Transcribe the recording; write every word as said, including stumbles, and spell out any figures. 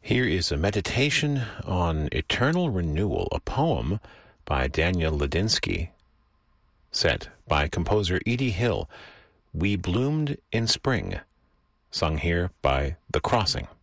Here is a meditation on eternal renewal, a poem by Daniel Ladinsky, set by composer Edie Hill. We Bloomed in Spring, sung here by The Crossing.